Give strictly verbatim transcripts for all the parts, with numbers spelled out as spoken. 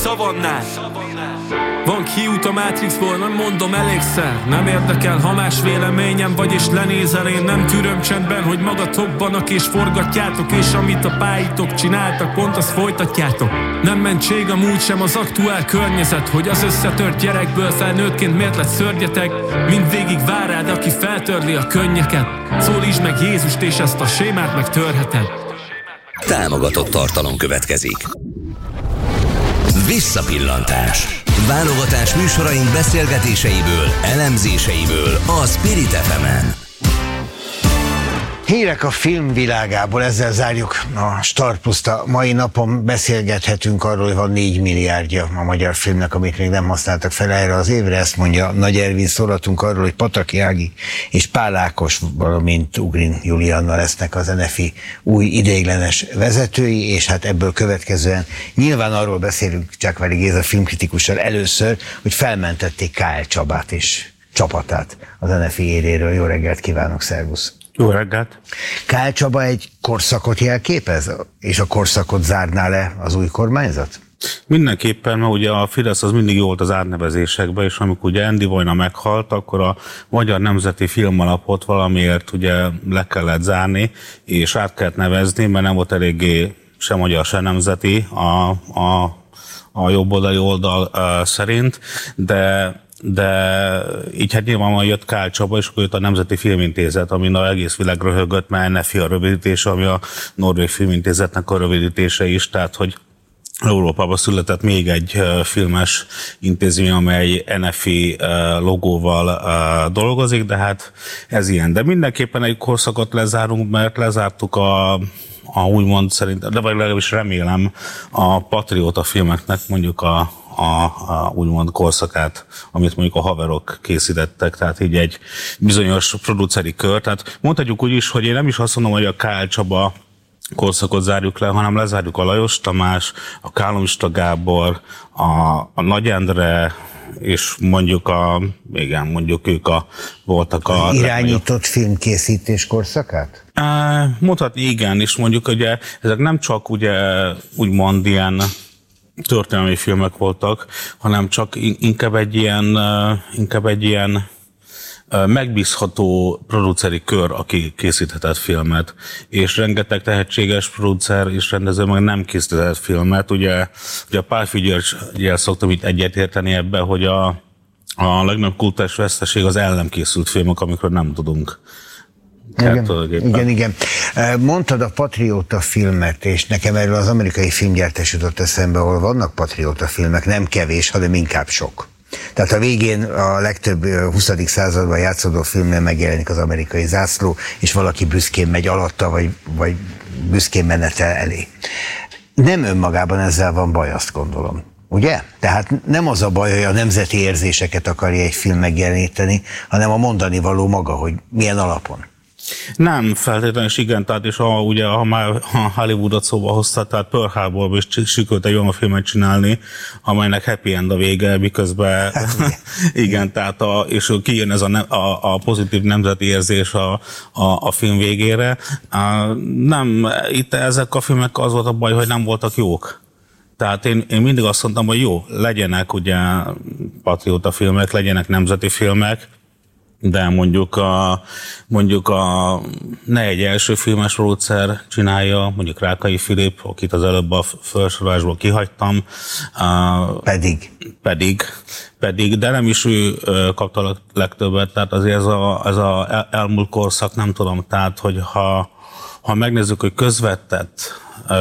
szavannát. Van kiút a Matrixból, nem mondom elégszer. Nem érdekel, ha más véleményem vagy és lenézel. Én nem tűröm csendben, hogy magatokbanak és forgatjátok. És amit a pályítok csináltak, pont azt folytatjátok. Nem mentség amúgy sem az aktuál környezet, hogy az összetört gyerekből felnőttként miért lett szörnyeteg. Mindvégig vár rád, aki feltörli a könnyeket. Szólítsd meg Jézust és ezt a sémát megtörheted. Támogatott tartalom következik. Visszapillantás. Válogatás műsoraink beszélgetéseiből, elemzéseiből a Spirit ef emen. Hírek a filmvilágából, ezzel zárjuk a Star Plus-t. A mai napon beszélgethetünk arról, hogy van négy milliárdja a magyar filmnek, amit még nem használtak fel erre az évre. Ezt mondja Nagy Ervin. Szólatunk arról, hogy Pataki Ági és Pál Ákos, valamint Ugrin Julianna lesznek az en ef i új ideiglenes vezetői, és hát ebből következően nyilván arról beszélünk Csákvári Géza filmkritikussal először, hogy felmentették K L Csabát és csapatát az en ef i éréről. Jó reggelt kívánok, szervusz! Jó reggelt! K L Csaba egy korszakot jelképez? És a korszakot zárná le az új kormányzat? Mindenképpen, mert ugye a Fidesz az mindig jó volt az árnevezésekben, és amikor ugye Endi Vojna meghalt, akkor a Magyar Nemzeti Filmalapot valamiért ugye le kellett zárni, és át kellett nevezni, mert nem volt eléggé se magyar, se nemzeti a, a, a jobboldali oldal uh, szerint, de de így hát nyilvánvalóan jött K L Csaba, és akkor jött a Nemzeti Filmintézet, amin az egész világ röhögött, mert en ef i a rövidítése, ami a Norvég Filmintézetnek a rövidítése is, tehát hogy Európában született még egy filmes intézmény, amely en ef i logóval dolgozik, de hát ez ilyen. De mindenképpen egy korszakot lezárunk, mert lezártuk a a úgymond szerint, de vagy legalábbis remélem a patrióta filmeknek mondjuk a A, a úgymond korszakát, amit mondjuk a haverok készítettek, tehát így egy bizonyos produceri kör. Tehát mondhatjuk úgy is, hogy én nem is azt mondom, hogy a K L Csaba korszakot zárjuk le, hanem lezárjuk a Lajos Tamás, a Kálomista Gábor, a, a Nagy Endre, és mondjuk a, igen, mondjuk ők a, voltak a... Irányított filmkészítés korszakát? Mondhatni igen, és mondjuk ugye ezek nem csak ugye úgymond ilyen történelmi filmek voltak, hanem csak inkább egy ilyen, inkább egy ilyen megbízható produceri kör, aki készíthetett filmet, és rengeteg tehetséges producer és rendező meg nem készíthetett filmet. Ugye, ugye a Pál Figyörgyel szoktam itt egyetérteni ebben, hogy a, a legnagyobb kultúrás veszteség az el nem készült filmek, amikről nem tudunk. Igen, igen, igen. Mondtad a patrióta filmet, és nekem erről az amerikai filmgyártás jutott eszembe, ahol vannak patrióta filmek, nem kevés, hanem inkább sok. Tehát a végén a legtöbb huszadik században játszódó filmnél megjelenik az amerikai zászló, és valaki büszkén megy alatta, vagy, vagy büszkén menetel elé. Nem önmagában ezzel van baj, azt gondolom. Ugye? Tehát nem az a baj, hogy a nemzeti érzéseket akarja egy film megjeleníteni, hanem a mondani való maga, hogy milyen alapon. Nem feltétlenül, és igen, tehát és ha, ugye, ha már ha Hollywoodot szóba hozta, tehát Pearl Harborban is sikerült egy olyan filmet csinálni, amelynek happy end a vége, miközben hát, igen, tehát a, és kijön ez a, a, a pozitív nemzeti érzés a, a, a film végére. A, nem, itt ezek a filmek az volt a baj, hogy nem voltak jók. Tehát én, én mindig azt mondtam, hogy jó, legyenek ugye patrióta filmek, legyenek nemzeti filmek, de mondjuk a, mondjuk a ne egy első filmes producer csinálja, mondjuk Rákai Filip, akit az előbb a felsorolásból kihagytam. Pedig. Pedig, pedig, de nem is ő kapta a legtöbbet, tehát azért ez a, ez a elmúlt korszak, nem tudom, tehát, hogy ha, ha megnézzük, hogy közvetett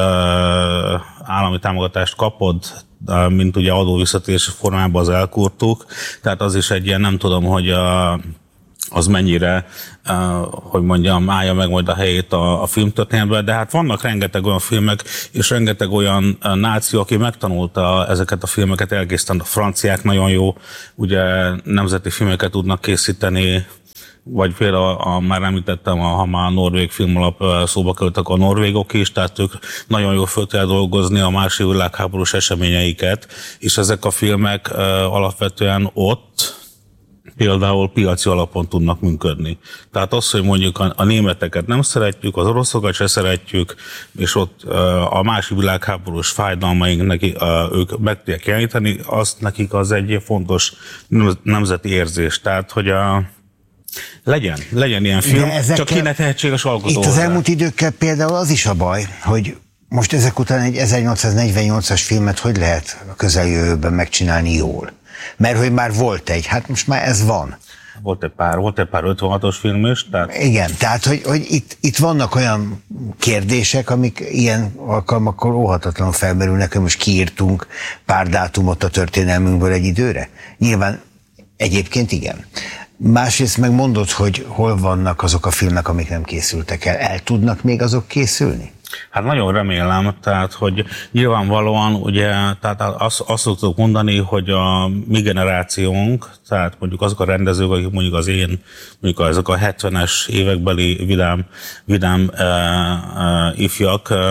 állami támogatást kapod, mint ugye adóvisszatérési formában az elkurtuk, tehát az is egy ilyen, nem tudom, hogy a, az mennyire, uh, hogy mondjam, állja meg majd a helyét a, a filmtörténetben, de hát vannak rengeteg olyan filmek, és rengeteg olyan uh, náció, aki megtanulta ezeket a filmeket, elkészíteni. A franciák nagyon jó, ugye nemzeti filmeket tudnak készíteni, vagy például, a, már említettem, a, ha már a norvég filmalap szóba kerültek a norvégok is, tehát ők nagyon jól föl kell dolgozni a második világháborús eseményeiket, és ezek a filmek uh, alapvetően ott például piaci alapon tudnak működni. Tehát az, hogy mondjuk a, a németeket nem szeretjük, az oroszokat se szeretjük, és ott a másik világháborús fájdalmaink neki, ők meg tudják jeleníteni, azt nekik az egy fontos nemzeti érzés. Tehát, hogy a Legyen, legyen ilyen film, ezekkel, csak kéne tehetséges alkotó. Itt az elmúlt időkkel például az is a baj, hogy most ezek után egy ezernyolcszáznegyvennyolcas filmet hogy lehet a közeljövőben megcsinálni jól? Mert hogy már volt egy, hát most már ez van. Volt egy pár, volt egy pár ötvenhatos film is. Tehát... Igen, tehát hogy, hogy itt, itt vannak olyan kérdések, amik ilyen alkalmakkor óhatatlanul felmerülnek, hogy most kiírtunk pár dátumot a történelmünkből egy időre. Nyilván egyébként igen. Másrészt meg mondod, hogy hol vannak azok a filmek, amik nem készültek el. El tudnak még azok készülni? Hát nagyon remélem, tehát, hogy nyilvánvalóan, ugye, tehát azt, azt szoktuk mondani, hogy a mi generációnk, tehát mondjuk azok a rendezők, akik mondjuk az én, mondjuk azok a hetvenes évekbeli vidám, vidám uh, uh, ifjak uh,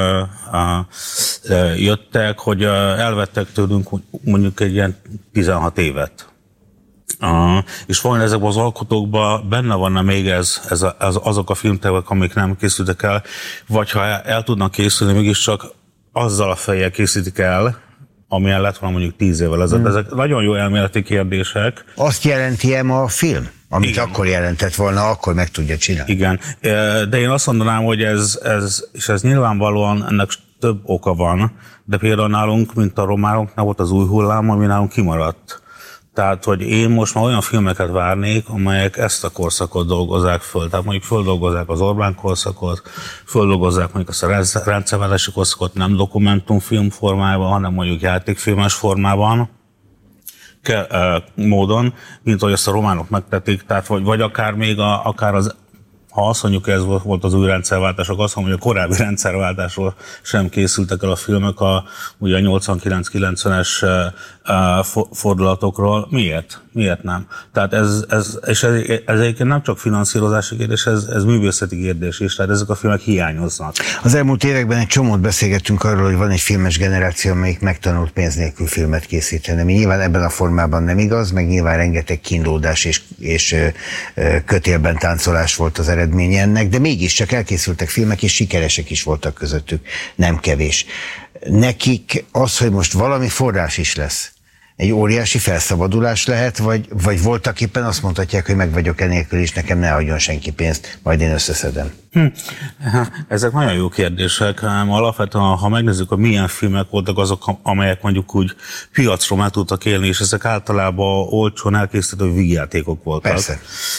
uh, jöttek, hogy uh, elvettek tőlünk mondjuk egy ilyen tizenhat évet. Uh, és valami ezekben az alkotókban benne vanna még ez, ez a, az, azok a filmtervek, amik nem készültek el, vagy ha el, el tudnak készülni, mégiscsak azzal a fejjel készítik el, amilyen lett volna mondjuk tíz évvel ezelőtt. Hmm. Ezek nagyon jó elméleti kérdések. Azt jelenti-e ma a film? Amit igen. Akkor jelentett volna, akkor meg tudja csinálni. Igen, de én azt mondanám, hogy ez, ez, és ez nyilvánvalóan ennek több oka van, de például nálunk, mint a románoknál volt az új hullám, ami nálunk kimaradt. Tehát, hogy én most már olyan filmeket várnék, amelyek ezt a korszakot dolgozzák föl. Tehát mondjuk földolgozzák az Orbán korszakot, földolgozzák mondjuk azt a rendszerváltási korszakot nem dokumentumfilm formában, hanem mondjuk játékfilmes formában, ke, e, módon, mint ahogy ezt a románok megtették, tehát vagy, vagy akár még a, akár az, ha azt mondjuk, ez volt az új rendszerváltás, akkor azt mondjuk, hogy a korábbi rendszerváltásról sem készültek el a filmek, a, ugye a nyolcvankilenc kilencvenes uh, fordulatokról. Miért? Miért nem? Tehát ez, ez, és ez, ez egyébként nem csak finanszírozási kérdés, ez, ez művészeti kérdés is, tehát ezek a filmek hiányoznak. Az elmúlt években egy csomót beszélgettünk arról, hogy van egy filmes generáció, amelyik megtanult pénz nélkül filmet készíteni. Mi nyilván ebben a formában nem igaz, meg nyilván rengeteg kínlódás és, és ö, kötélben táncolás volt az eredménye ennek, de mégiscsak elkészültek filmek, és sikeresek is voltak közöttük, nem kevés. Nekik az, hogy most valami forrás is lesz, egy óriási felszabadulás lehet, vagy, vagy voltak éppen azt mondhatják, hogy meg vagyok enélkül is, nekem ne adjon senki pénzt, majd én összeszedem. Hm. Ezek nagyon jó kérdések. Alapvetően, ha megnézzük, hogy milyen filmek voltak azok, amelyek mondjuk úgy piacról meg tudtak élni, és ezek általában olcsón elkészítő vígjátékok voltak. Persze.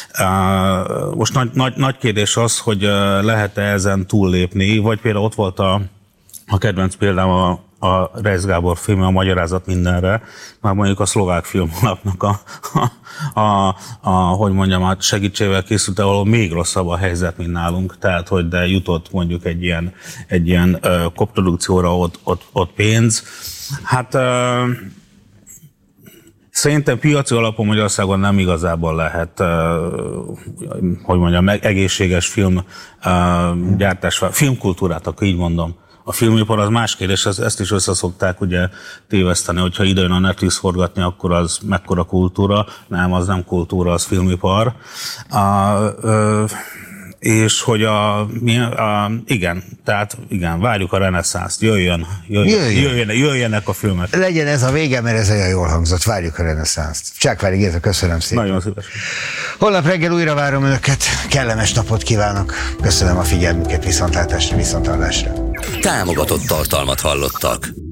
Most nagy, nagy, nagy kérdés az, hogy lehet-e ezen túllépni, vagy például ott volt a, a kedvenc példám a a Reisz Gábor filmje, a Magyarázat mindenre, már mondjuk a szlovák filmalapnak a, a, a, a, hogy mondjam, a segítségével készült, ahol még rosszabb a helyzet, mint nálunk, tehát, hogy de jutott mondjuk egy ilyen, egy ilyen uh, koprodukcióra ott, ott, ott pénz. Hát uh, szerintem piaci alapon Magyarországon nem igazából lehet, uh, hogy mondjam, egészséges film uh, gyártás, filmkultúrát, akkor így mondom. A filmipar az más kérdés, ezt is összeszokták ugye téveszteni, hogyha ide jön a Netflix forgatni, akkor az mekkora kultúra. Nem, az nem kultúra, az filmipar. A, ö, és hogy a, mi, a, igen, tehát igen, várjuk a reneszánszt, jöjjön, jöjjön, jöjjön. Jöjjön, jöjjenek a filmek. Legyen ez a vége, mert ez olyan jól hangzott, várjuk a reneszánszt. Csákvári Géza, köszönöm szépen. Nagyon szívesen. Holnap reggel újra várom Önöket, kellemes napot kívánok, köszönöm a figyelmüket, viszontlátásra, viszonthallásra. Támogatott tartalmat hallottak.